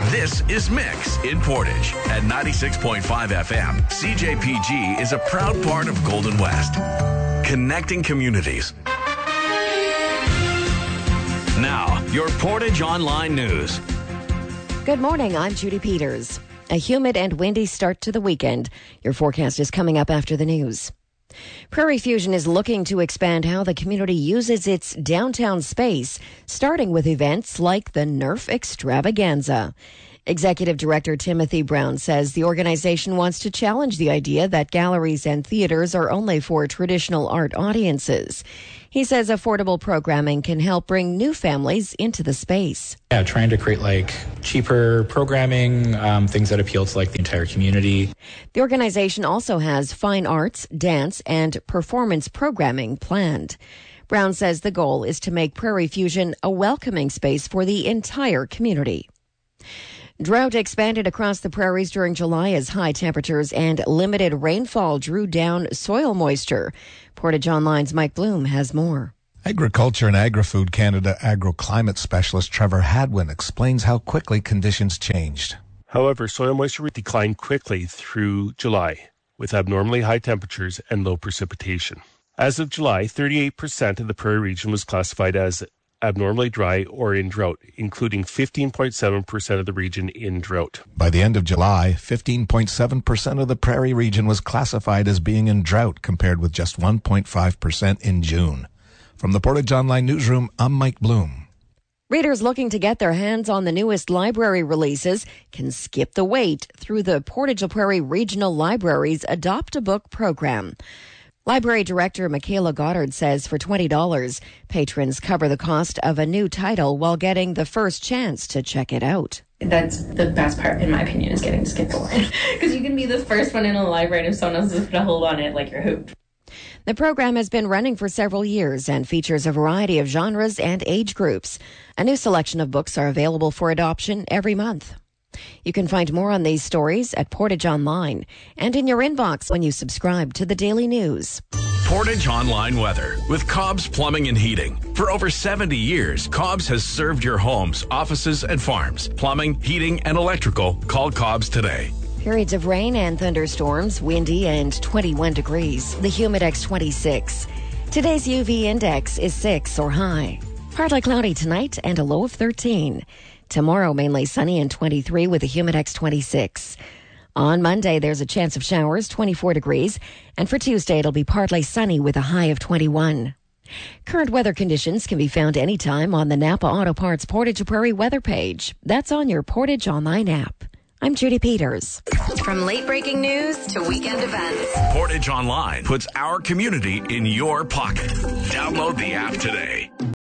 This is Mix in Portage at 96.5 FM. CJPG is a proud part of Golden West, connecting communities. Now, your Portage Online News. Good morning, I'm Judy Peters. A humid and windy start to the weekend. Your forecast is coming up after the news. Prairie Fusion is looking to expand how the community uses its downtown space, starting with events like the Nerf Extravaganza. Executive Director Timothy Brown says the organization wants to challenge the idea that galleries and theaters are only for traditional art audiences. He says affordable programming can help bring new families into the space. Yeah, trying to create cheaper programming, things that appeal to the entire community. The organization also has fine arts, dance, and performance programming planned. Brown says the goal is to make Prairie Fusion a welcoming space for the entire community. Drought expanded across the prairies during July as high temperatures and limited rainfall drew down soil moisture. Portage Online's Mike Bloom has more. Agriculture and Agri-Food Canada agroclimate specialist Trevor Hadwin explains how quickly conditions changed. However, soil moisture declined quickly through July, with abnormally high temperatures and low precipitation. As of July, 38% of the prairie region was classified as abnormally dry or in drought, including 15.7% of the region in drought. By the end of July, 15.7% of the prairie region was classified as being in drought, compared with just 1.5% in June. From the Portage Online Newsroom, I'm Mike Bloom. Readers looking to get their hands on the newest library releases can skip the wait through the Portage La Prairie Regional Library's Adopt a Book program. Library Director Michaela Goddard says for $20, patrons cover the cost of a new title while getting the first chance to check it out. That's the best part, in my opinion, is getting to skip the line. Because you can be the first one in a library, and if someone else has put a hold on it, you're hooped. The program has been running for several years and features a variety of genres and age groups. A new selection of books are available for adoption every month. You can find more on these stories at Portage Online and in your inbox when you subscribe to the Daily News. Portage Online weather with Cobb's Plumbing and Heating. For over 70 years, Cobb's has served your homes, offices, and farms. Plumbing, heating, and electrical. Call Cobb's today. Periods of rain and thunderstorms, windy and 21 degrees. The Humidex 26. Today's UV index is 6 or high. Partly cloudy tonight and a low of 13. Tomorrow, mainly sunny and 23 with a Humidex 26. On Monday, there's a chance of showers, 24 degrees. And for Tuesday, it'll be partly sunny with a high of 21. Current weather conditions can be found anytime on the Napa Auto Parts Portage Prairie weather page. That's on your Portage Online app. I'm Judy Peters. From late-breaking news to weekend events, Portage Online puts our community in your pocket. Download the app today.